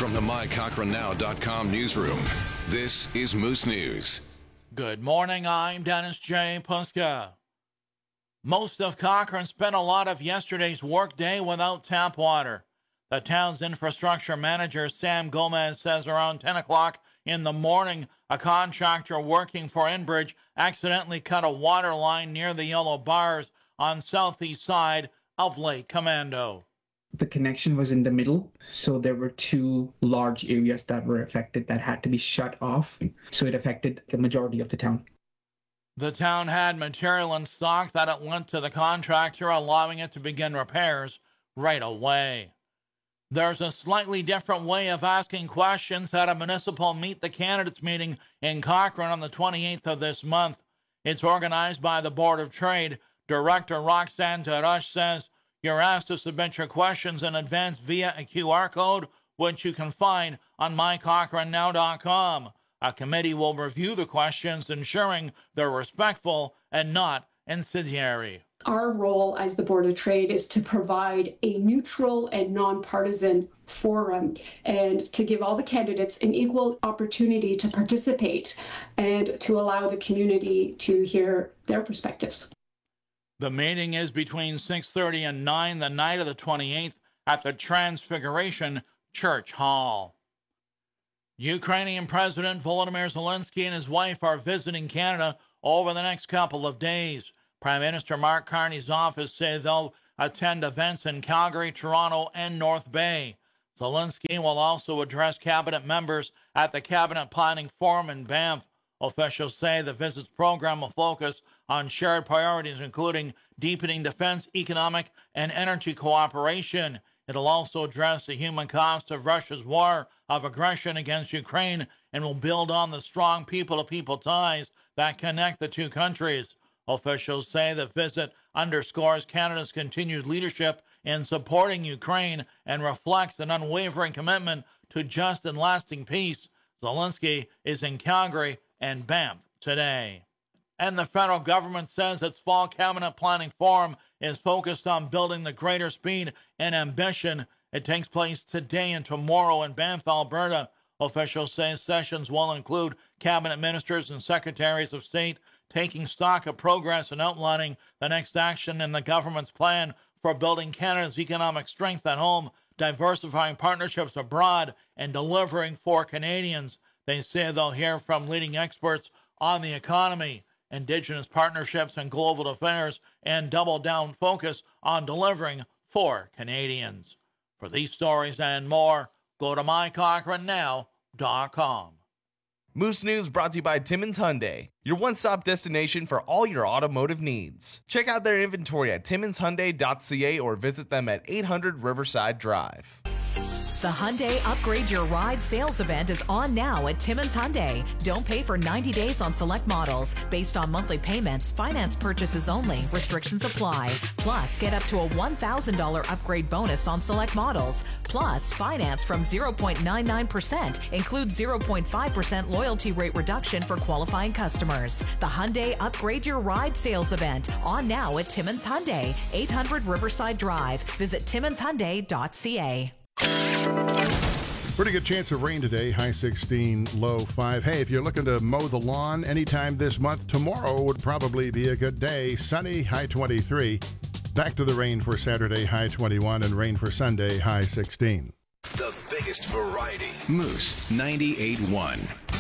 From the MyCochranNow.com newsroom, this is Moose News. Good morning, I'm Dennis J. Puska. Most of Cochrane spent a lot of yesterday's workday without tap water. The town's infrastructure manager, Sam Gomez, says around 10 o'clock in the morning, a contractor working for Enbridge accidentally cut a water line near the yellow bars on southeast side of Lake Commando. The connection was in the middle, so there were two large areas that were affected that had to be shut off, so it affected the majority of the town. The town had material in stock that it lent to the contractor, allowing it to begin repairs right away. There's a slightly different way of asking questions at a municipal Meet the Candidates meeting in Cochrane on the 28th of this month. It's organized by the Board of Trade. Director Roxanne Tarush says you're asked to submit your questions in advance via a QR code, which you can find on mycochrannow.com. A committee will review the questions, ensuring they're respectful and not incendiary. Our role as the Board of Trade is to provide a neutral and nonpartisan forum and to give all the candidates an equal opportunity to participate and to allow the community to hear their perspectives. The meeting is between 6:30 and 9 the night of the 28th at the Transfiguration Church Hall. Ukrainian President Volodymyr Zelensky and his wife are visiting Canada over the next couple of days. Prime Minister Mark Carney's office says they'll attend events in Calgary, Toronto, and North Bay. Zelensky will also address cabinet members at the Cabinet Planning Forum in Banff. Officials say the visit's program will focus on shared priorities, including deepening defense, economic, and energy cooperation. It'll also address the human cost of Russia's war of aggression against Ukraine and will build on the strong people-to-people ties that connect the two countries. Officials say the visit underscores Canada's continued leadership in supporting Ukraine and reflects an unwavering commitment to just and lasting peace. Zelensky is in Calgary and Banff today. And the federal government says its fall cabinet planning forum is focused on building the greater speed and ambition. It takes place today and tomorrow in Banff, Alberta. Officials say sessions will include cabinet ministers and secretaries of state taking stock of progress and outlining the next action in the government's plan for building Canada's economic strength at home, diversifying partnerships abroad, and delivering for Canadians. They say they'll hear from leading experts on the economy, Indigenous partnerships, and global affairs, and double down focus on delivering for Canadians. For these stories and more, go to mycochrannow.com. Moose News brought to you by Timmins Hyundai, your one-stop destination for all your automotive needs. Check out their inventory at timminshyundai.ca or visit them at 800 Riverside Drive. The Hyundai Upgrade Your Ride sales event is on now at Timmins Hyundai. Don't pay for 90 days on select models. Based on monthly payments, finance purchases only. Restrictions apply. Plus, get up to a $1,000 upgrade bonus on select models. Plus, finance from 0.99%. Includes 0.5% loyalty rate reduction for qualifying customers. The Hyundai Upgrade Your Ride sales event on now at Timmins Hyundai, 800 Riverside Drive. Visit timminshyundai.ca. Pretty good chance of rain today, high 16, low 5. Hey, if you're looking to mow the lawn anytime this month, tomorrow would probably be a good day. Sunny, high 23. Back to the rain for Saturday, high 21, and rain for Sunday, high 16. The biggest variety. Moose 98.1.